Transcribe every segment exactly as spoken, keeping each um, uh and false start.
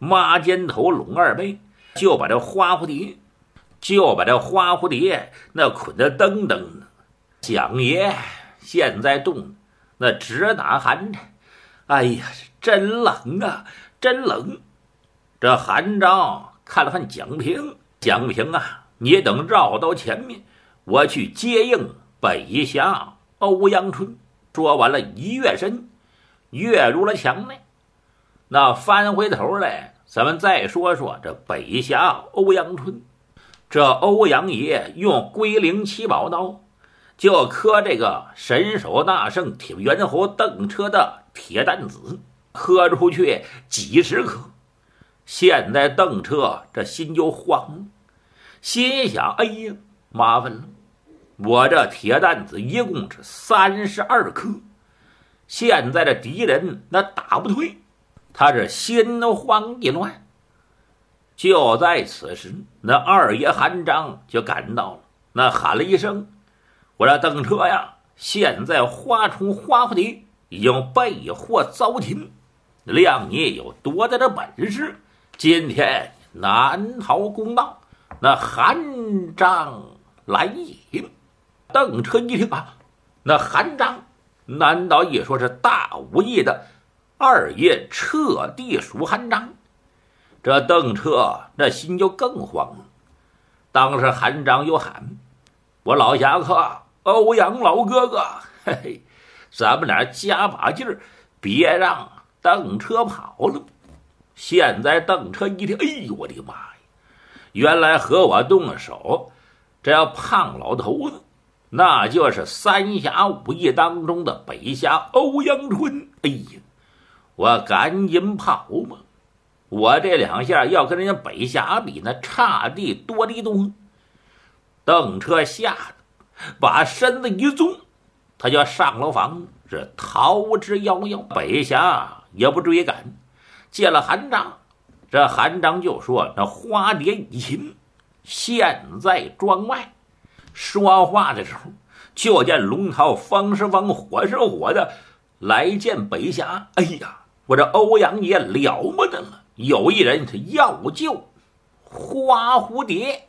麻尖头拢二背，就把这花蝴蝶，就把这花蝴蝶那捆得噔噔的。蒋爷现在冻，那直打寒颤。哎呀，真冷啊，真冷！这韩章看了看蒋平，蒋平啊，你等绕到前面，我去接应北侠欧阳春。说完了，一跃身，跃入了墙内。那翻回头来，咱们再说说这北侠欧阳春。这欧阳爷用龟灵七宝刀，就磕这个神手大圣铁猿猴邓车的铁弹子，磕出去几十颗。现在邓车这心就慌了，心想：哎呀，麻烦了，我这铁弹子一共是三十二颗，现在这敌人那打不退，他是心慌意乱。就在此时，那二爷韩章就赶到了，那喊了一声：我说邓车呀，现在花冲花蝴蝶已经被获遭擒，谅你有多大的本事，今天难逃公道，那韩章来也。邓车一听啊，那韩章难道也说是大武艺的二爷彻地属韩章？这邓车那心就更慌了。当时韩章又喊：我老侠客欧阳老哥哥，嘿嘿，咱们俩加把劲儿，别让邓车跑了。现在邓车一听，哎呦我的妈呀，原来和我动了手，这要胖老头子，那就是三侠五义当中的北侠欧阳春。哎呀，我赶紧跑吧，我这两下要跟人家北侠比，那差地多得多。邓车吓得把身子一纵，他就上了房，是逃之夭夭。北侠也不追赶，见了韩章，这韩章就说：那花蝶已擒，现在庄外。说话的时候，就见龙涛风是风火是火的来见北侠。哎呀，我这欧阳爷了不得了，有一人是要救花蝴蝶。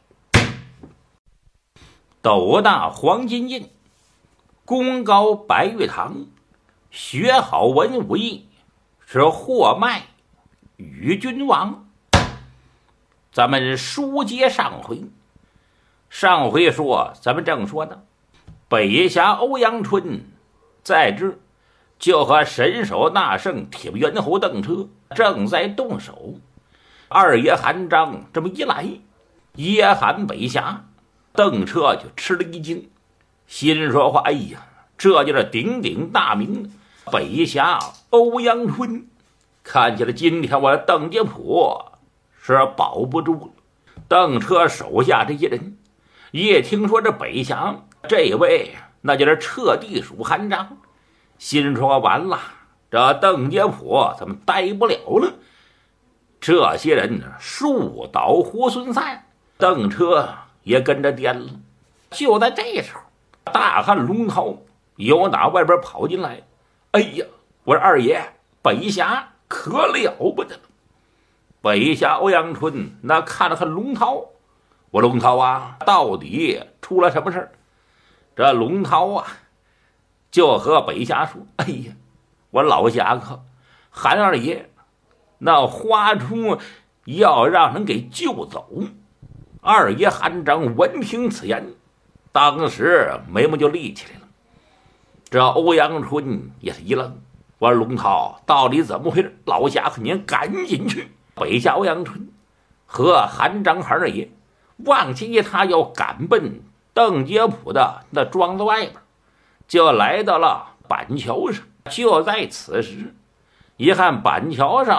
斗大黄金印，功高白玉堂，学好文武艺，是货脉与君王。咱们书接上回，上回说咱们正说的北侠欧阳春在这就和神手大圣铁猿猴邓车正在动手。二爷韩章这么一来，耶韩北侠邓车就吃了一惊，心说话：哎呀，这就是鼎鼎大名的北侠欧阳春，看起来今天我邓家谱是保不住了。邓车手下这些人一听说这北侠这位那就是彻地属韩章，心说完了，这邓家谱怎么待不了了？这些人树倒猢狲散，邓车也跟着颠了。就在这时候，大汉龙涛由打外边跑进来。哎呀，我说二爷，北侠可了不得了。北侠欧阳春那看了看龙涛，我龙涛啊，到底出了什么事儿？这龙涛啊，就和北侠说：哎呀，我老侠客韩二爷那花冲要让人给救走。二爷韩章闻听此言，当时眉毛就立起来了。这欧阳春也是一愣，我说龙涛到底怎么回事？老侠客您赶紧去。北下欧阳春和韩章韩二爷忘记他要赶奔邓家堡的那庄子外边，就来到了板桥上。就在此时，一看板桥上